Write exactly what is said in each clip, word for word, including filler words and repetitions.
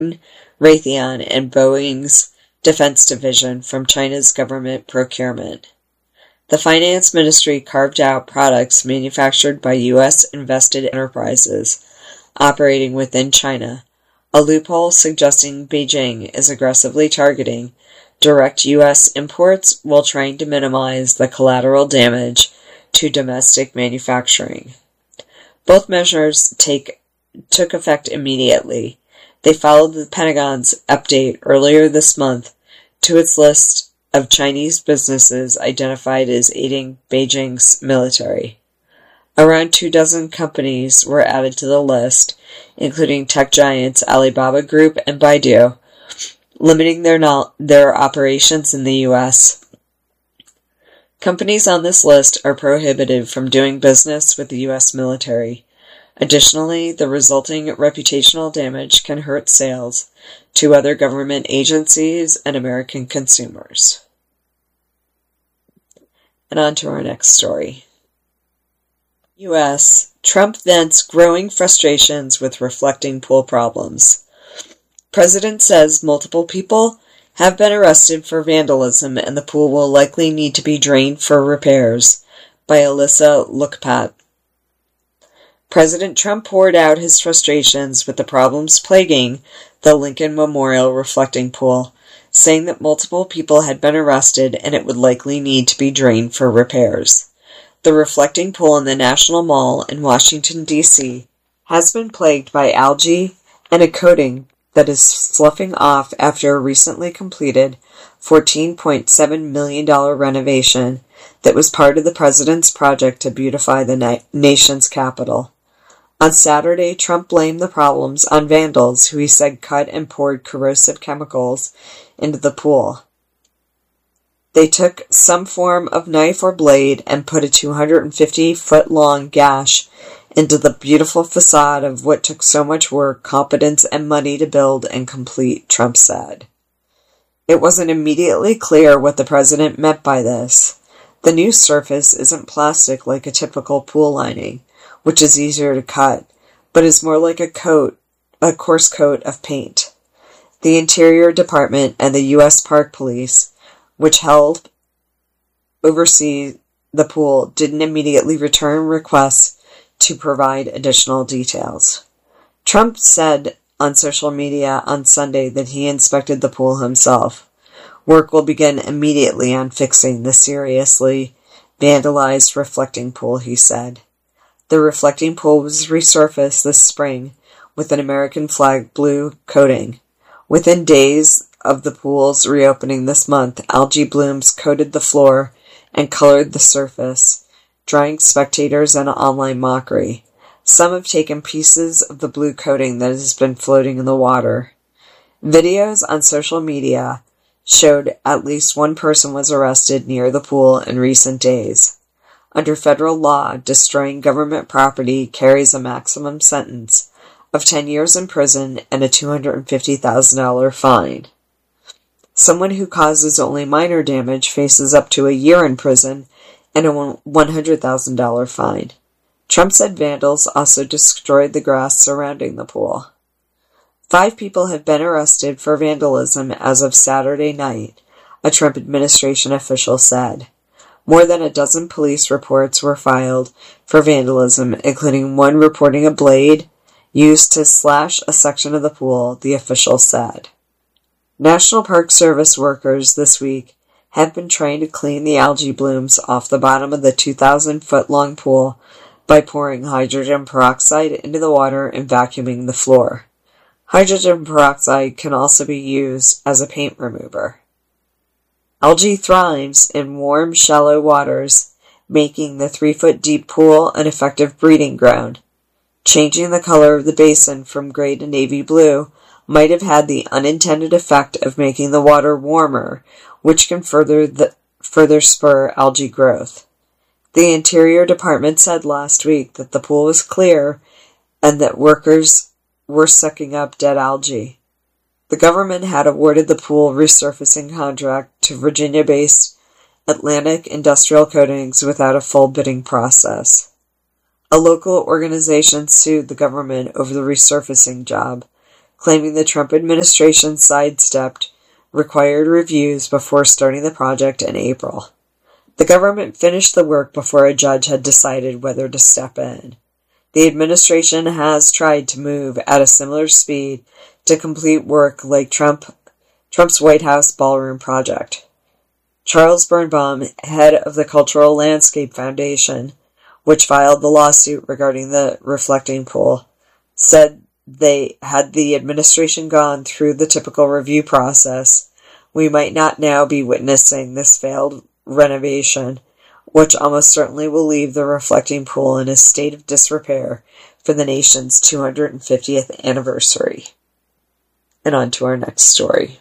Raytheon and Boeing's defense division from China's government procurement. The Finance Ministry carved out products manufactured by U S invested enterprises operating within China, a loophole suggesting Beijing is aggressively targeting direct U S imports while trying to minimize the collateral damage to domestic manufacturing. Both measures take, took effect immediately. They followed the Pentagon's update earlier this month to its list of Chinese businesses identified as aiding Beijing's military. Around two dozen companies were added to the list, including tech giants Alibaba Group and Baidu, limiting their, no- their operations in the U S. Companies on this list are prohibited from doing business with the U S military. Additionally, the resulting reputational damage can hurt sales to other government agencies and American consumers. And on to our next story. U S. Trump vents growing frustrations with reflecting pool problems. President says multiple people have been arrested for vandalism and the pool will likely need to be drained for repairs. By Alyssa Lookpat. President Trump poured out his frustrations with the problems plaguing the Lincoln Memorial reflecting pool, saying that multiple people had been arrested and it would likely need to be drained for repairs. The reflecting pool in the National Mall in Washington, D C has been plagued by algae and a coating that is sloughing off after a recently completed fourteen point seven million dollars renovation that was part of the president's project to beautify the na- nation's capital. On Saturday, Trump blamed the problems on vandals who he said cut and poured corrosive chemicals into the pool. They took some form of knife or blade and put a two hundred fifty foot long gash into the beautiful facade of what took so much work, competence, and money to build and complete, Trump said. It wasn't immediately clear what the president meant by this. The new surface isn't plastic like a typical pool lining, which is easier to cut, but is more like a coat, a coarse coat of paint. The Interior Department and the U S Park Police, which held oversee the pool, didn't immediately return requests to provide additional details. Trump said on social media on Sunday that he inspected the pool himself. Work will begin immediately on fixing the seriously vandalized reflecting pool, he said. The reflecting pool was resurfaced this spring with an American flag blue coating. Within days of the pool's reopening this month, algae blooms coated the floor and colored the surface, drawing spectators and online mockery. Some have taken pieces of the blue coating that has been floating in the water. Videos on social media showed at least one person was arrested near the pool in recent days. Under federal law, destroying government property carries a maximum sentence of ten years in prison and a two hundred fifty thousand dollars fine. Someone who causes only minor damage faces up to a year in prison and a one hundred thousand dollars fine. Trump said vandals also destroyed the grass surrounding the pool. Five people have been arrested for vandalism as of Saturday night, a Trump administration official said. More than a dozen police reports were filed for vandalism, including one reporting a blade used to slash a section of the pool, the official said. National Park Service workers this week have been trying to clean the algae blooms off the bottom of the two thousand foot long pool by pouring hydrogen peroxide into the water and vacuuming the floor. Hydrogen peroxide can also be used as a paint remover. Algae thrives in warm, shallow waters, making the three-foot deep pool an effective breeding ground. Changing the color of the basin from gray to navy blue might have had the unintended effect of making the water warmer, which can further the, further spur algae growth. The Interior Department said last week that the pool was clear and that workers were sucking up dead algae. The government had awarded the pool resurfacing contract to Virginia-based Atlantic Industrial Coatings without a full bidding process. A local organization sued the government over the resurfacing job, claiming the Trump administration sidestepped required reviews before starting the project in April. The government finished the work before a judge had decided whether to step in. The administration has tried to move at a similar speed to complete work like Trump, Trump's White House ballroom project. Charles Birnbaum, head of the Cultural Landscape Foundation, which filed the lawsuit regarding the reflecting pool, said they had the administration gone through the typical review process, we might not now be witnessing this failed renovation, which almost certainly will leave the reflecting pool in a state of disrepair for the nation's two hundred fiftieth anniversary. And on to our next story.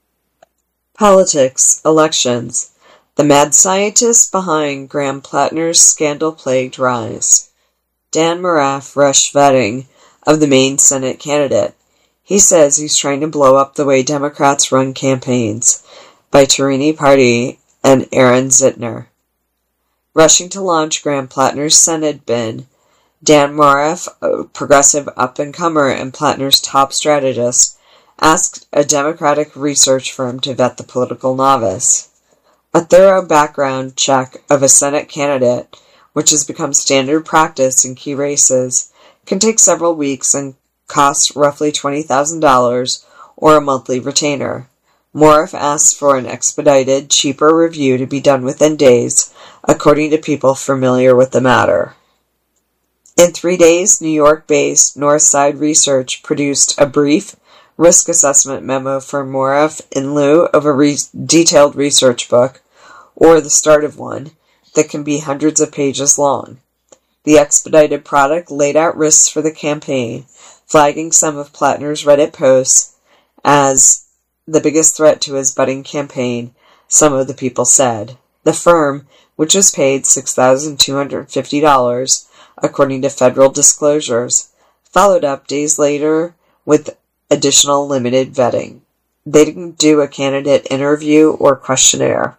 Politics, elections. The mad scientist behind Graham Plattner's scandal-plagued rise. Dan Moraff rushed vetting of the Maine Senate candidate. He says he's trying to blow up the way Democrats run campaigns, by Tarini Pardee and Aaron Zitner. Rushing to launch Graham Plattner's Senate bid, Dan Moraff, a progressive up-and-comer and Plattner's top strategist, asked a Democratic research firm to vet the political novice. A thorough background check of a Senate candidate, which has become standard practice in key races, can take several weeks and cost roughly twenty thousand dollars or a monthly retainer. Moraff asked for an expedited, cheaper review to be done within days, according to people familiar with the matter. In three days, New York-based Northside Research produced a brief risk assessment memo for Moraff in lieu of a re- detailed research book, or the start of one, that can be hundreds of pages long. The expedited product laid out risks for the campaign, flagging some of Plattner's Reddit posts as the biggest threat to his budding campaign, some of the people said. The firm, which was paid six thousand two hundred fifty dollars, according to federal disclosures, followed up days later with additional limited vetting. They didn't do a candidate interview or questionnaire.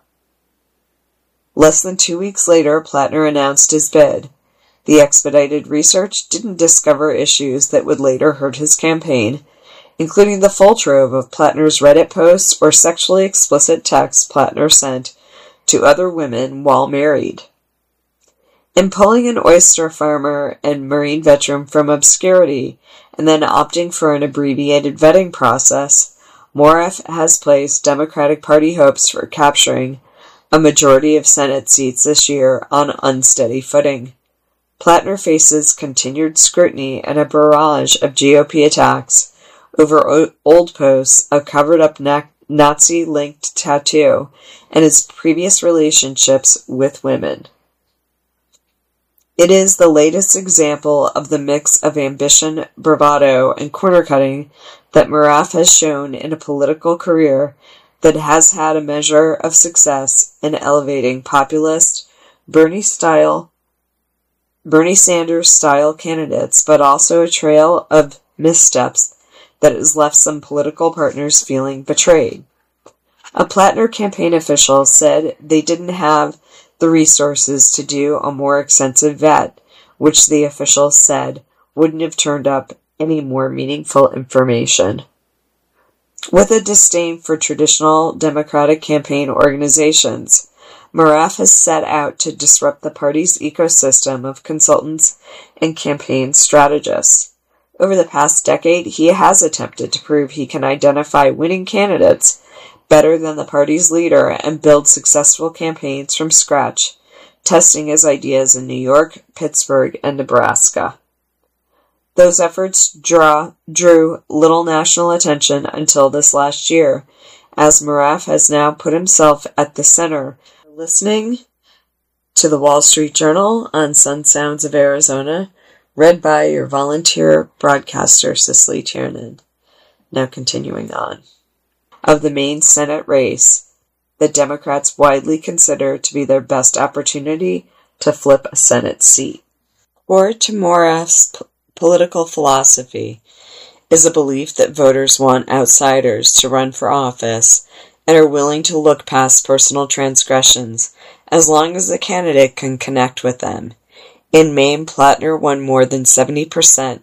Less than two weeks later, Plattner announced his bid. The expedited research didn't discover issues that would later hurt his campaign, including the full trove of Plattner's Reddit posts or sexually explicit texts Plattner sent to other women while married. In pulling an oyster farmer and Marine veteran from obscurity and then opting for an abbreviated vetting process, Moraff has placed Democratic Party hopes for capturing a majority of Senate seats this year on unsteady footing. Plattner faces continued scrutiny and a barrage of G O P attacks over o- old posts, a covered-up na- Nazi-linked tattoo, and his previous relationships with women. It is the latest example of the mix of ambition, bravado, and corner-cutting that Moraff has shown in a political career that has had a measure of success in elevating populist, Bernie-style, Bernie Sanders-style candidates, but also a trail of missteps that has left some political partners feeling betrayed. A Plattner campaign official said they didn't have the resources to do a more extensive vet, which the official said wouldn't have turned up any more meaningful information. With a disdain for traditional Democratic campaign organizations, Moraff has set out to disrupt the party's ecosystem of consultants and campaign strategists. Over the past decade, he has attempted to prove he can identify winning candidates better than the party's leader and build successful campaigns from scratch, testing his ideas in New York, Pittsburgh, and Nebraska. Those efforts draw, drew little national attention until this last year, as Moraff has now put himself at the center. Listening to the Wall Street Journal on Sun Sounds of Arizona, read by your volunteer broadcaster, Cicely Tiernan. Now continuing on. Of the Maine Senate race, that Democrats widely consider to be their best opportunity to flip a Senate seat. Core to Moraff's p- political philosophy is a belief that voters want outsiders to run for office and are willing to look past personal transgressions as long as the candidate can connect with them. In Maine, Plattner won more than seventy percent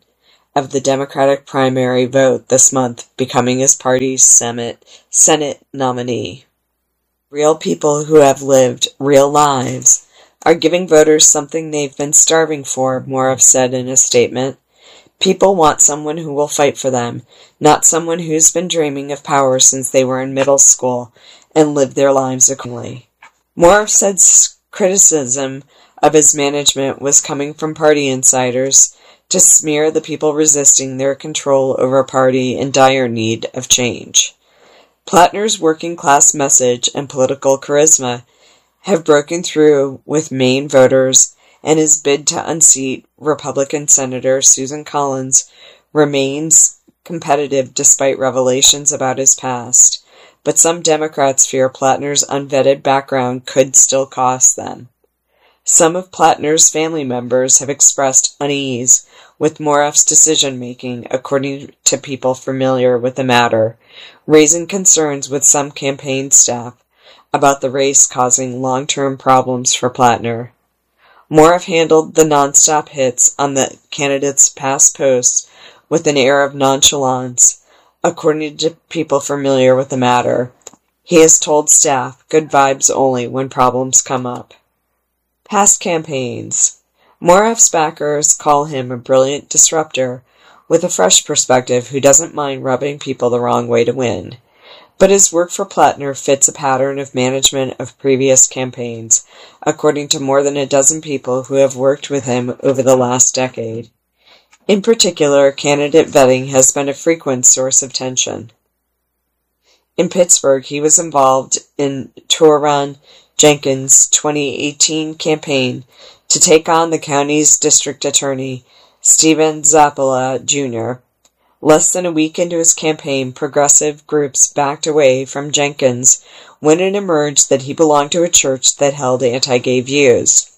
of the Democratic primary vote this month, becoming his party's Senate, Senate nominee. Real people who have lived real lives are giving voters something they've been starving for, Moreoff said in a statement. People want someone who will fight for them, not someone who's been dreaming of power since they were in middle school and lived their lives accordingly. Moreoff said criticism of his management was coming from party insiders to smear the people resisting their control over a party in dire need of change. Plattner's working-class message and political charisma have broken through with Maine voters, and his bid to unseat Republican Senator Susan Collins remains competitive despite revelations about his past, but some Democrats fear Plattner's unvetted background could still cost them. Some of Plattner's family members have expressed unease with Moreoff's decision-making, according to people familiar with the matter, raising concerns with some campaign staff about the race causing long-term problems for Plattner. Moreoff handled the nonstop hits on the candidate's past posts with an air of nonchalance, according to people familiar with the matter. He has told staff, good vibes only when problems come up. Past campaigns. Moreoff's backers call him a brilliant disruptor with a fresh perspective who doesn't mind rubbing people the wrong way to win. But his work for Plattner fits a pattern of management of previous campaigns, according to more than a dozen people who have worked with him over the last decade. In particular, candidate vetting has been a frequent source of tension. In Pittsburgh, he was involved in Touran Jenkins' twenty eighteen campaign to take on the county's district attorney, Stephen Zappala, Junior Less than a week into his campaign, progressive groups backed away from Jenkins when it emerged that he belonged to a church that held anti-gay views.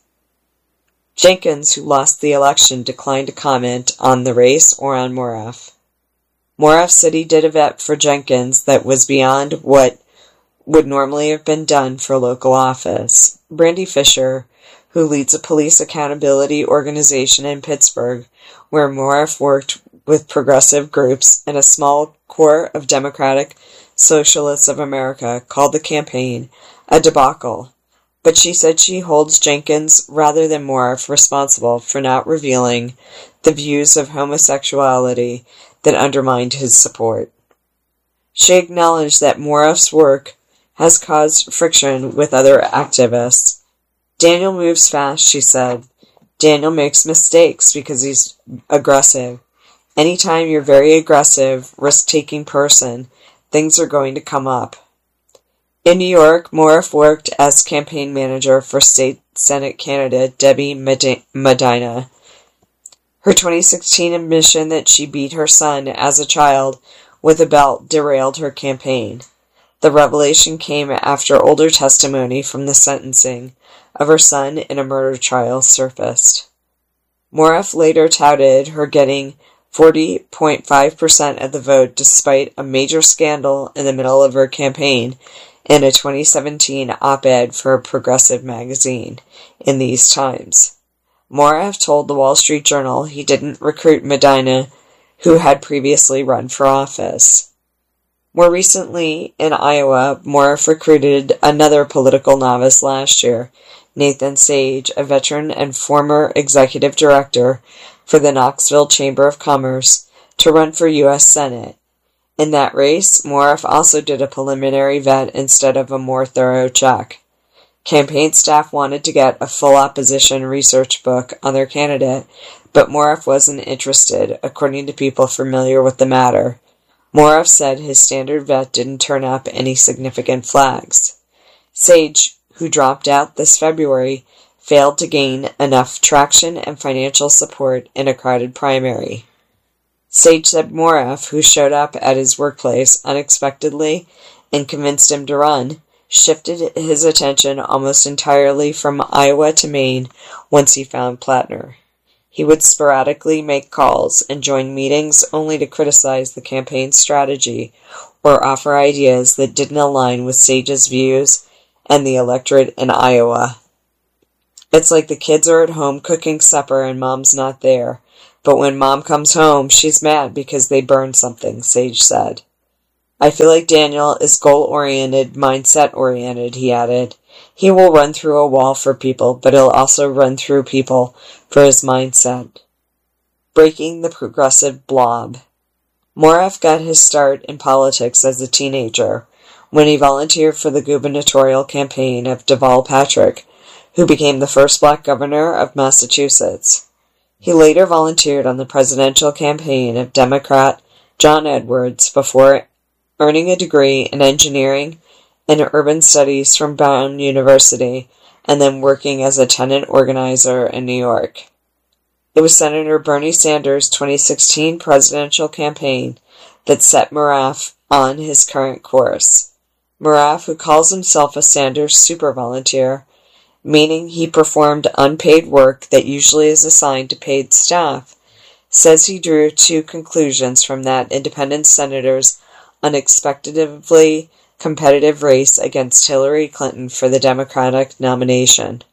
Jenkins, who lost the election, declined to comment on the race or on Moreoff. Moreoff said he did a vet for Jenkins that was beyond what would normally have been done for local office. Brandy Fisher, who leads a police accountability organization in Pittsburgh, where Moreoff worked with progressive groups and a small core of Democratic Socialists of America, called the campaign a debacle, but she said she holds Jenkins rather than Moreoff responsible for not revealing the views of homosexuality that undermined his support. She acknowledged that Moreoff's work has caused friction with other activists. Daniel moves fast, she said. Daniel makes mistakes because he's aggressive. Anytime you're very aggressive, risk-taking person, things are going to come up. In New York, Moreoff worked as campaign manager for state Senate candidate Debbie Medina. Her twenty sixteen admission that she beat her son as a child with a belt derailed her campaign. The revelation came after older testimony from the sentencing of her son in a murder trial surfaced. Moreoff later touted her getting forty point five percent of the vote despite a major scandal in the middle of her campaign in a twenty seventeen op-ed for a progressive magazine in these times. Moreoff told the Wall Street Journal he didn't recruit Medina, who had previously run for office. More recently, in Iowa, Moreoff recruited another political novice last year, Nathan Sage, a veteran and former executive director for the Knoxville Chamber of Commerce, to run for U S Senate. In that race, Moreoff also did a preliminary vet instead of a more thorough check. Campaign staff wanted to get a full opposition research book on their candidate, but Moreoff wasn't interested, according to people familiar with the matter. Moreoff said his standard vet didn't turn up any significant flags. Sage, who dropped out this February, failed to gain enough traction and financial support in a crowded primary. Sage said Moreoff, who showed up at his workplace unexpectedly and convinced him to run, shifted his attention almost entirely from Iowa to Maine once he found Plattner. He would sporadically make calls and join meetings only to criticize the campaign strategy or offer ideas that didn't align with Sage's views and the electorate in Iowa. It's like the kids are at home cooking supper and mom's not there. But when Mom comes home, she's mad because they burned something, Sage said. I feel like Daniel is goal-oriented, mindset-oriented, he added. He will run through a wall for people, but he'll also run through people for his mindset. Breaking the progressive blob. Morath got his start in politics as a teenager, when he volunteered for the gubernatorial campaign of Deval Patrick, who became the first black governor of Massachusetts. He later volunteered on the presidential campaign of Democrat John Edwards before earning a degree in engineering and urban studies from Brown University and then working as a tenant organizer in New York. It was Senator Bernie Sanders' twenty sixteen presidential campaign that set Morath on his current course. Morath, who calls himself a Sanders super volunteer, meaning he performed unpaid work that usually is assigned to paid staff, says he drew two conclusions from that independent senator's unexpectedly competitive race against Hillary Clinton for the Democratic nomination.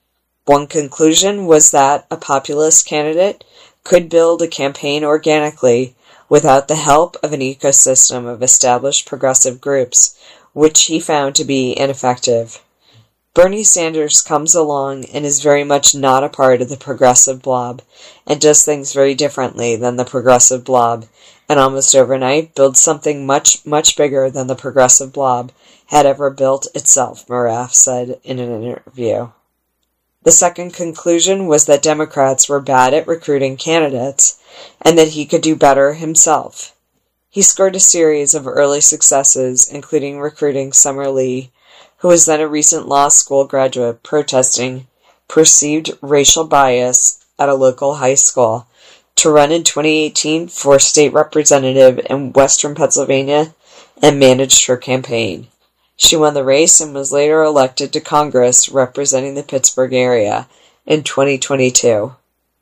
One conclusion was that a populist candidate could build a campaign organically without the help of an ecosystem of established progressive groups, which he found to be ineffective. Bernie Sanders comes along and is very much not a part of the progressive blob and does things very differently than the progressive blob, and almost overnight builds something much, much bigger than the progressive blob had ever built itself, Morath said in an interview. The second conclusion was that Democrats were bad at recruiting candidates and that he could do better himself. He scored a series of early successes, including recruiting Summer Lee, who was then a recent law school graduate protesting perceived racial bias at a local high school, to run in twenty eighteen for state representative in Western Pennsylvania and managed her campaign. She won the race and was later elected to Congress representing the Pittsburgh area in twenty twenty-two.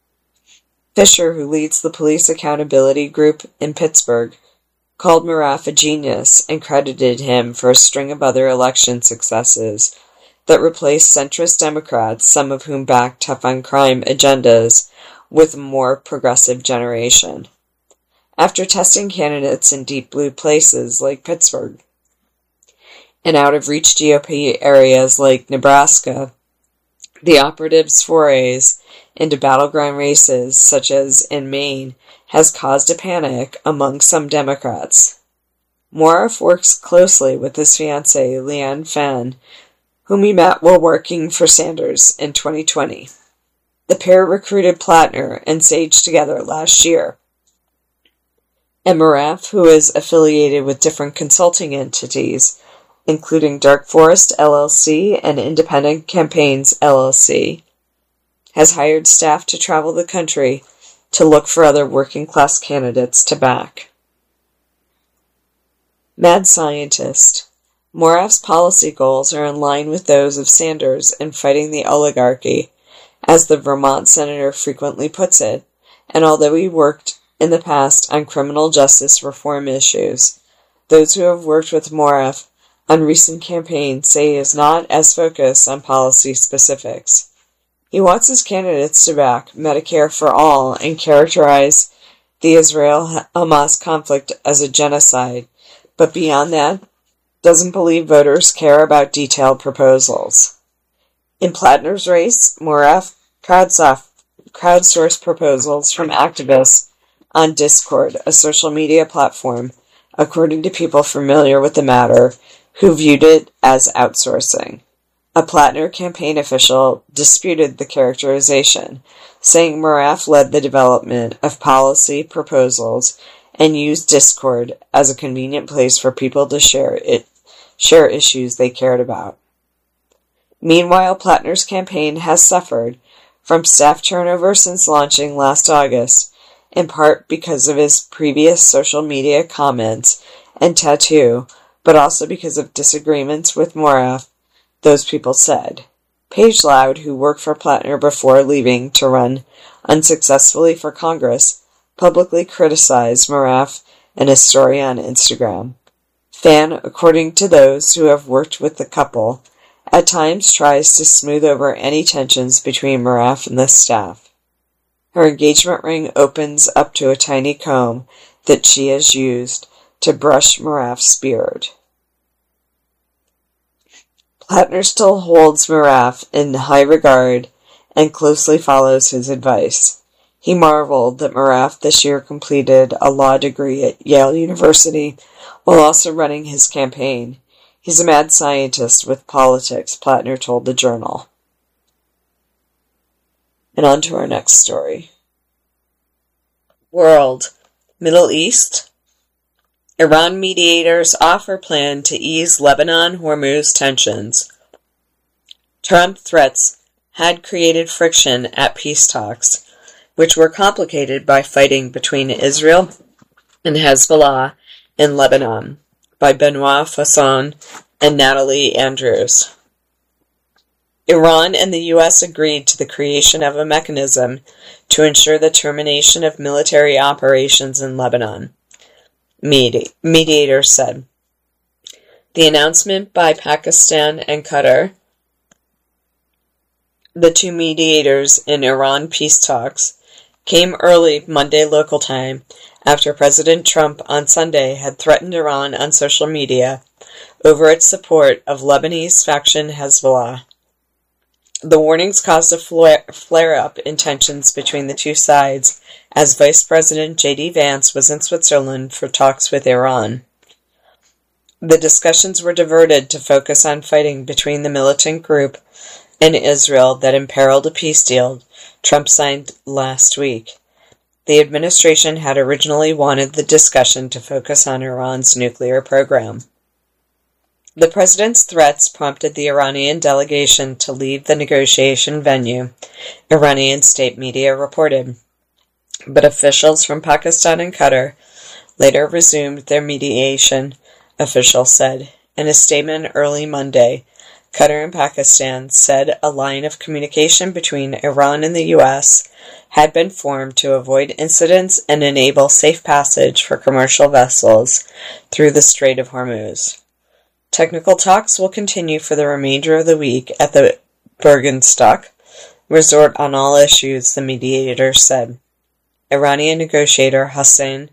Fisher, who leads the Police Accountability Group in Pittsburgh, called Morath a genius and credited him for a string of other election successes that replaced centrist Democrats, some of whom backed tough-on-crime agendas, with a more progressive generation. After testing candidates in deep blue places like Pittsburgh and out-of-reach G O P areas like Nebraska, the operatives' forays into battleground races, such as in Maine, has caused a panic among some Democrats. Morath works closely with his fiancée, Leanne Fenn, whom he met while working for Sanders in twenty twenty. The pair recruited Plattner and Sage together last year. And Morath, who is affiliated with different consulting entities, including Dark Forest L L C and Independent Campaigns L L C, has hired staff to travel the country to look for other working-class candidates to back. Mad Scientist. Morath's policy goals are in line with those of Sanders in fighting the oligarchy, as the Vermont senator frequently puts it, and although he worked in the past on criminal justice reform issues, those who have worked with Morath on recent campaigns say he is not as focused on policy specifics. He wants his candidates to back Medicare for all and characterize the Israel-Hamas conflict as a genocide, but beyond that, doesn't believe voters care about detailed proposals. In Plattner's race, Morath crowdsourced proposals from activists on Discord, a social media platform, according to people familiar with the matter, who viewed it as outsourcing. A Plattner campaign official disputed the characterization, saying Morath led the development of policy proposals and used Discord as a convenient place for people to share it, share issues they cared about. Meanwhile, Plattner's campaign has suffered from staff turnover since launching last August, in part because of his previous social media comments and tattoo, but also because of disagreements with Morath, those people said. Paige Loud, who worked for Plattner before leaving to run unsuccessfully for Congress, publicly criticized Morath in a story on Instagram. Fan, according to those who have worked with the couple, at times tries to smooth over any tensions between Morath and the staff. Her engagement ring opens up to a tiny comb that she has used to brush Maraf's beard. Plattner still holds Maraf in high regard and closely follows his advice. He marveled that Maraf this year completed a law degree at Yale University while also running his campaign. He's a mad scientist with politics, Plattner told the Journal. And on to our next story. World. Middle East. Iran mediators offer plan to ease Lebanon-Hormuz tensions. Trump threats had created friction at peace talks, which were complicated by fighting between Israel and Hezbollah in Lebanon, by Benoit Fasson and Natalie Andrews. Iran and the U S agreed to the creation of a mechanism to ensure the termination of military operations in Lebanon, Medi- mediators said. The announcement by Pakistan and Qatar, the two mediators in Iran peace talks, came early Monday local time after President Trump on Sunday had threatened Iran on social media over its support of Lebanese faction Hezbollah. The warnings caused a flare-up in tensions between the two sides as Vice President J D Vance was in Switzerland for talks with Iran. The discussions were diverted to focus on fighting between the militant group and Israel that imperiled a peace deal Trump signed last week. The administration had originally wanted the discussion to focus on Iran's nuclear program. The president's threats prompted the Iranian delegation to leave the negotiation venue, Iranian state media reported. But officials from Pakistan and Qatar later resumed their mediation, officials said. In a statement early Monday, Qatar and Pakistan said a line of communication between Iran and the U S had been formed to avoid incidents and enable safe passage for commercial vessels through the Strait of Hormuz. Technical talks will continue for the remainder of the week at the Bergenstock resort on all issues, the mediator said. Iranian negotiator Hossein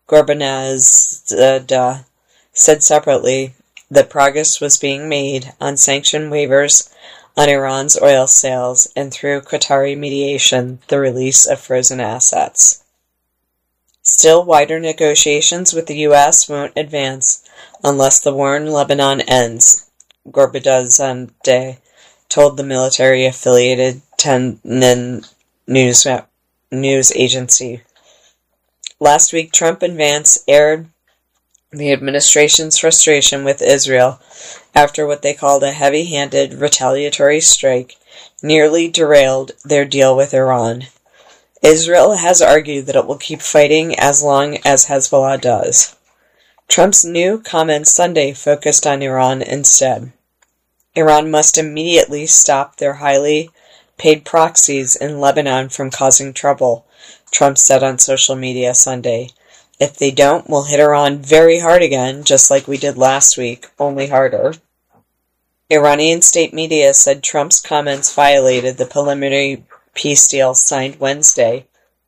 Ghorbanadzadeh said separately that progress was being made on sanction waivers on Iran's oil sales and through Qatari mediation, the release of frozen assets. Still, wider negotiations with the U S won't advance unless the war in Lebanon ends, Ghorbanadzadeh told the military-affiliated Tasnim news, news agency. Last week, Trump and Vance aired the administration's frustration with Israel after what they called a heavy-handed retaliatory strike nearly derailed their deal with Iran. Israel has argued that it will keep fighting as long as Hezbollah does. Trump's new comments Sunday focused on Iran instead. Iran must immediately stop their highly paid proxies in Lebanon from causing trouble, Trump said on social media Sunday. If they don't, we'll hit Iran very hard again, just like we did last week, only harder. Iranian state media said Trump's comments violated the preliminary peace deal signed Wednesday,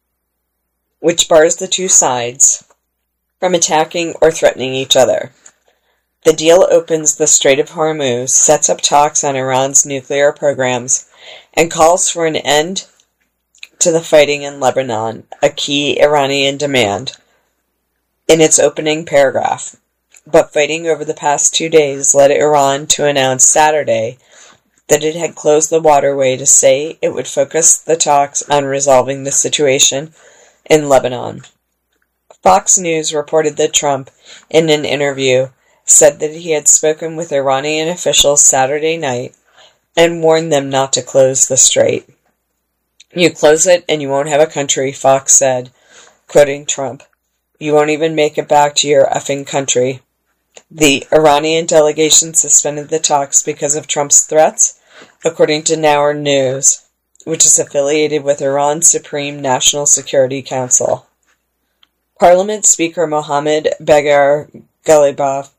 which bars the two sides from attacking or threatening each other. The deal opens the Strait of Hormuz, sets up talks on Iran's nuclear programs, and calls for an end to the fighting in Lebanon, a key Iranian demand, in its opening paragraph. But fighting over the past two days led Iran to announce Saturday that it had closed the waterway to say it would focus the talks on resolving the situation in Lebanon. Fox News reported that Trump, in an interview, said that he had spoken with Iranian officials Saturday night and warned them not to close the strait. You close it and you won't have a country, Fox said, quoting Trump. You won't even make it back to your effing country. The Iranian delegation suspended the talks because of Trump's threats, according to Now News, which is affiliated with Iran's Supreme National Security Council. Parliament Speaker Mohammad Bagher Ghalibaf,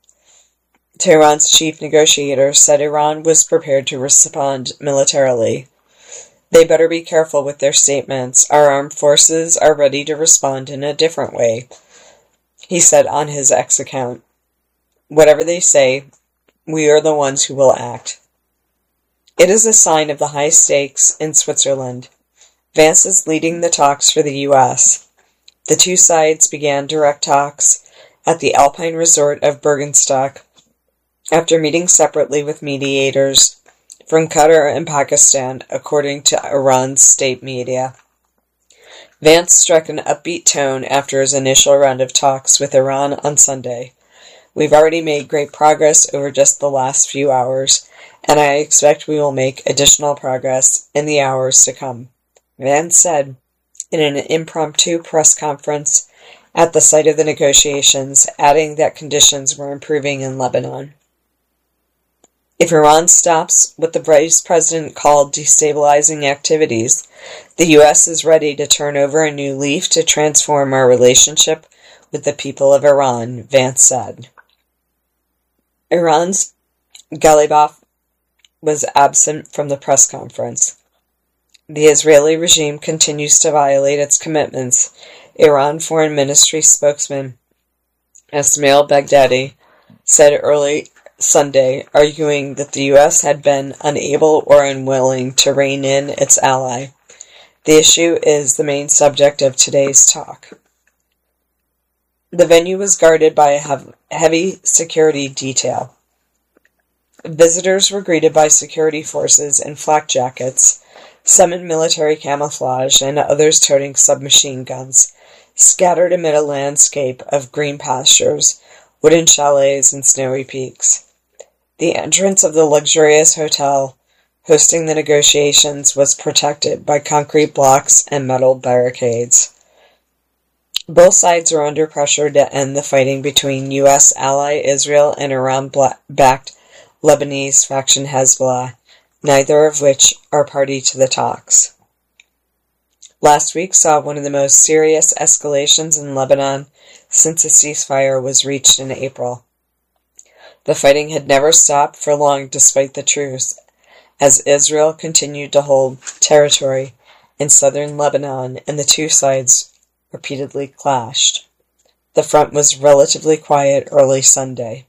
Tehran's chief negotiator, said Iran was prepared to respond militarily. They better be careful with their statements. Our armed forces are ready to respond in a different way, he said on his X account. Whatever they say, we are the ones who will act. It is a sign of the high stakes in Switzerland. Vance is leading the talks for the U S. The two sides began direct talks at the Alpine resort of Bergenstock after meeting separately with mediators from Qatar and Pakistan, according to Iran's state media. Vance struck an upbeat tone after his initial round of talks with Iran on Sunday. We've already made great progress over just the last few hours, and I expect we will make additional progress in the hours to come, Vance said in an impromptu press conference at the site of the negotiations, adding that conditions were improving in Lebanon. If Iran stops what the Vice President called destabilizing activities, the U S is ready to turn over a new leaf to transform our relationship with the people of Iran, Vance said. Iran's Ghalibaf was absent from the press conference. The Israeli regime continues to violate its commitments, Iran Foreign Ministry spokesman Ismail Baghdadi said early Sunday, arguing that the U S had been unable or unwilling to rein in its ally. The issue is the main subject of today's talk. The venue was guarded by a heavy security detail. Visitors were greeted by security forces in flak jackets, some in military camouflage, and others toting submachine guns, scattered amid a landscape of green pastures, wooden chalets, and snowy peaks. The entrance of the luxurious hotel hosting the negotiations was protected by concrete blocks and metal barricades. Both sides are under pressure to end the fighting between U S ally Israel and Iran-backed Lebanese faction Hezbollah, neither of which are party to the talks. Last week saw one of the most serious escalations in Lebanon since a ceasefire was reached in April. The fighting had never stopped for long despite the truce, as Israel continued to hold territory in southern Lebanon and the two sides repeatedly clashed. The front was relatively quiet early Sunday.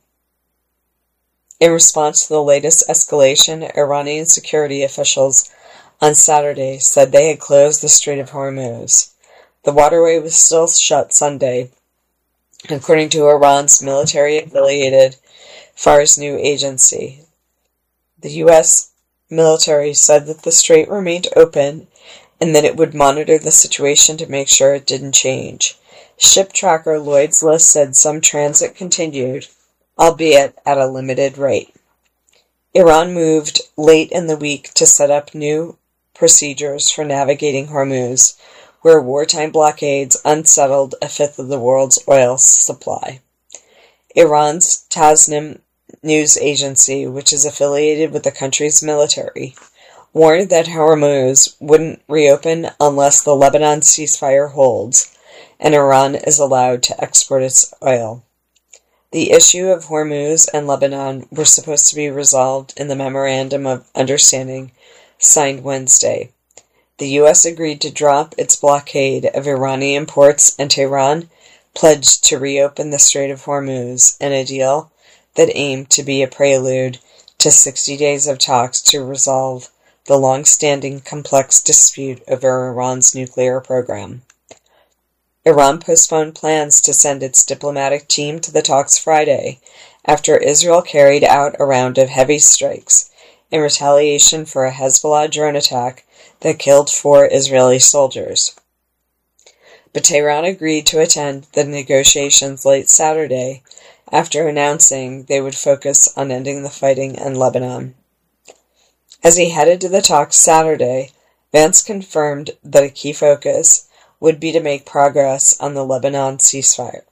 In response to the latest escalation, Iranian security officials on Saturday said they had closed the Strait of Hormuz. The waterway was still shut Sunday, according to Iran's military-affiliated Fars News agency. The U S military said that the strait remained open and that it would monitor the situation to make sure it didn't change. Ship tracker Lloyd's List said some transit continued, albeit at a limited rate. Iran moved late in the week to set up new procedures for navigating Hormuz, where wartime blockades unsettled a fifth of the world's oil supply. Iran's Tasnim news agency, which is affiliated with the country's military, warned that Hormuz wouldn't reopen unless the Lebanon ceasefire holds and Iran is allowed to export its oil. The issue of Hormuz and Lebanon were supposed to be resolved in the Memorandum of Understanding signed Wednesday. The U S agreed to drop its blockade of Iranian ports, and Tehran pledged to reopen the Strait of Hormuz in a deal that aimed to be a prelude to sixty days of talks to resolve the long-standing complex dispute over Iran's nuclear program. Iran postponed plans to send its diplomatic team to the talks Friday after Israel carried out a round of heavy strikes in retaliation for a Hezbollah drone attack that killed four Israeli soldiers. But Tehran agreed to attend the negotiations late Saturday after announcing they would focus on ending the fighting in Lebanon. As he headed to the talks Saturday, Vance confirmed that a key focus would be to make progress on the Lebanon ceasefire.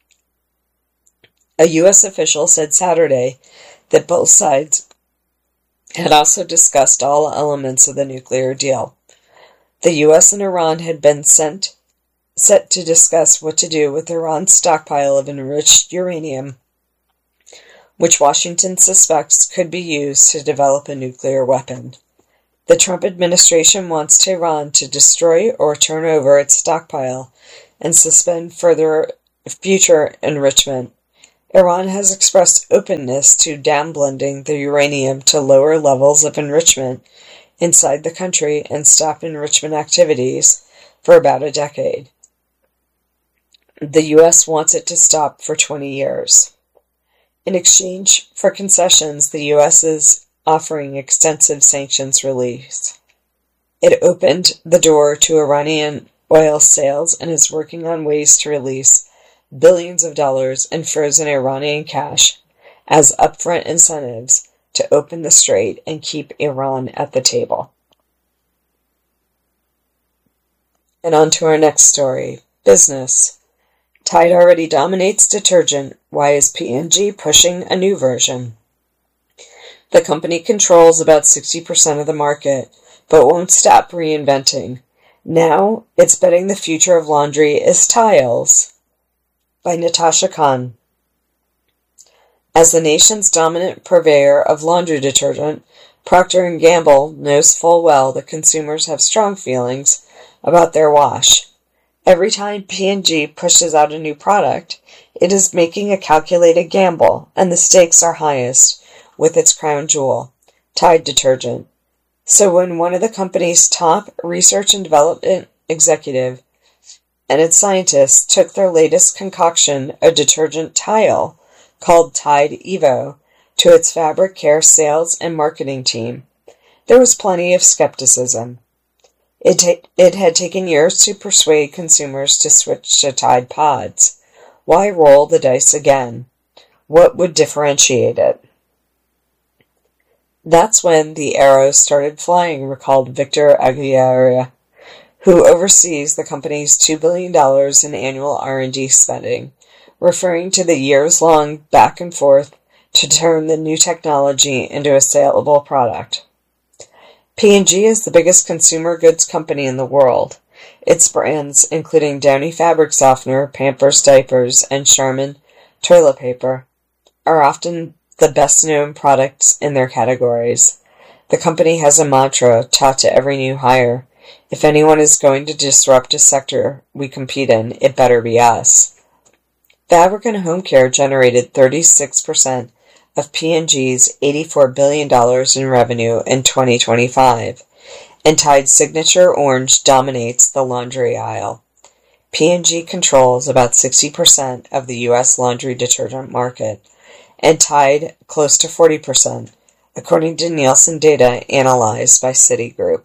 A U S official said Saturday that both sides had also discussed all elements of the nuclear deal. The U S and Iran had been sent set to discuss what to do with Iran's stockpile of enriched uranium, which Washington suspects could be used to develop a nuclear weapon. The Trump administration wants Tehran to destroy or turn over its stockpile and suspend further future enrichment. Iran has expressed openness to downblending the uranium to lower levels of enrichment inside the country and stop enrichment activities for about a decade. The U S wants it to stop for twenty years. In exchange for concessions, the U S is offering extensive sanctions relief. It opened the door to Iranian oil sales and is working on ways to release billions of dollars in frozen Iranian cash as upfront incentives to open the strait and keep Iran at the table. And on to our next story. Business. Tide already dominates detergent. Why is P and G pushing a new version? The company controls about sixty percent of the market, but won't stop reinventing. Now, it's betting the future of laundry is tiles. By Natasha Khan. As the nation's dominant purveyor of laundry detergent, Procter and Gamble knows full well that consumers have strong feelings about their wash. Every time P and G pushes out a new product, it is making a calculated gamble, and the stakes are highest with its crown jewel, Tide detergent. So when one of the company's top research and development executive and its scientists took their latest concoction, a detergent tile called Tide Evo, to its fabric care sales and marketing team, there was plenty of skepticism. It, ta- it had taken years to persuade consumers to switch to Tide Pods. Why roll the dice again? What would differentiate it? That's when the arrows started flying, recalled Victor Aguirre, who oversees the company's two billion dollars in annual R and D spending, referring to the years-long back and forth to turn the new technology into a saleable product. P and G is the biggest consumer goods company in the world. Its brands, including Downy fabric softener, Pampers diapers, and Charmin toilet paper, are often the best-known products in their categories. The company has a mantra taught to every new hire. If anyone is going to disrupt a sector we compete in, it better be us. Fabric and home care generated thirty-six percent of P and G's eighty-four billion dollars in revenue in twenty twenty-five, and Tide's signature orange dominates the laundry aisle. P and G controls about sixty percent of the U S laundry detergent market, and Tide close to forty percent, according to Nielsen data analyzed by Citigroup.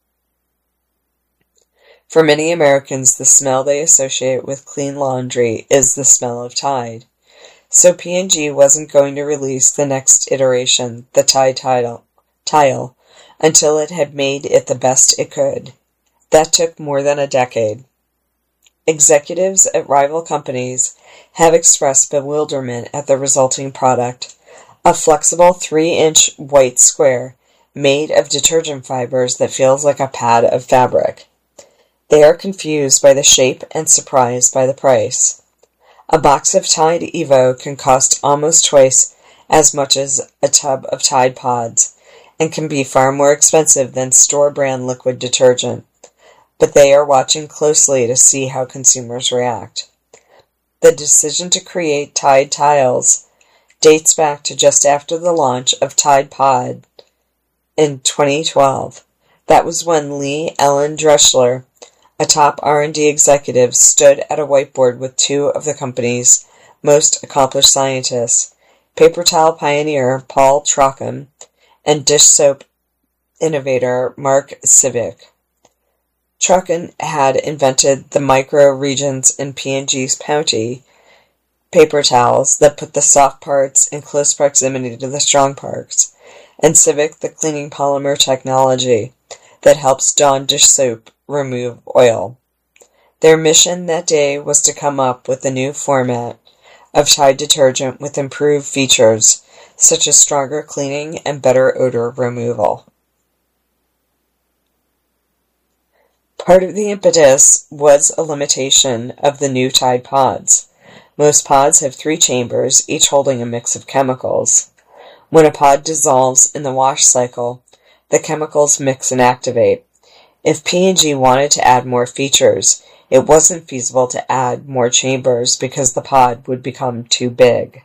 For many Americans, the smell they associate with clean laundry is the smell of Tide. So P and G wasn't going to release the next iteration, the Tide tile, tile, until it had made it the best it could. That took more than a decade. Executives at rival companies have expressed bewilderment at the resulting product, a flexible three-inch white square made of detergent fibers that feels like a pad of fabric. They are confused by the shape and surprised by the price. A box of Tide Evo can cost almost twice as much as a tub of Tide Pods and can be far more expensive than store-brand liquid detergent, but they are watching closely to see how consumers react. The decision to create Tide Tiles dates back to just after the launch of Tide Pod in twenty twelve. That was when Lee Ellen Dreschler, a top R and D executive, stood at a whiteboard with two of the company's most accomplished scientists, paper towel pioneer Paul Trocken and dish soap innovator Mark Civic. Trocken had invented the micro-regions in P and G's Pouty paper towels that put the soft parts in close proximity to the strong parts, and Civic the cleaning polymer technology that helps Dawn dish soap remove oil. Their mission that day was to come up with a new format of Tide detergent with improved features such as stronger cleaning and better odor removal. Part of the impetus was a limitation of the new Tide Pods. Most pods have three chambers, each holding a mix of chemicals. When a pod dissolves in the wash cycle, the chemicals mix and activate. If P and G wanted to add more features, it wasn't feasible to add more chambers because the pod would become too big.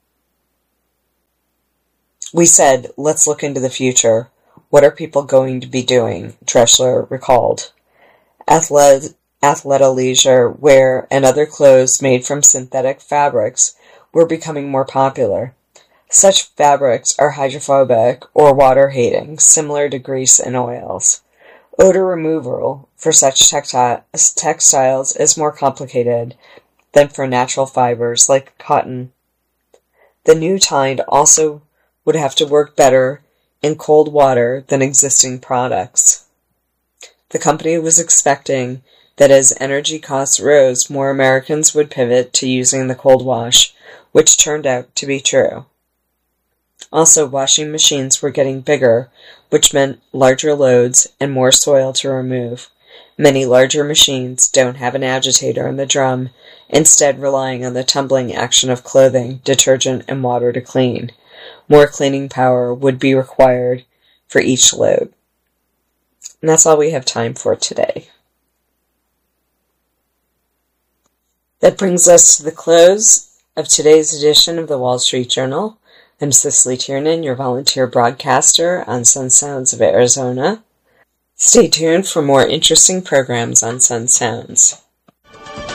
We said, let's look into the future. What are people going to be doing? Drechsler recalled. Athlet- athleisure wear and other clothes made from synthetic fabrics were becoming more popular. Such fabrics are hydrophobic or water-hating, similar to grease and oils. Odor removal for such texti- textiles is more complicated than for natural fibers like cotton. The new Tide also would have to work better in cold water than existing products. The company was expecting that as energy costs rose, more Americans would pivot to using the cold wash, which turned out to be true. Also, washing machines were getting bigger, which meant larger loads and more soil to remove. Many larger machines don't have an agitator in the drum, instead relying on the tumbling action of clothing, detergent, and water to clean. More cleaning power would be required for each load. And that's all we have time for today. That brings us to the close of today's edition of the Wall Street Journal. I'm Cicely Tiernan, your volunteer broadcaster on Sun Sounds of Arizona. Stay tuned for more interesting programs on Sun Sounds.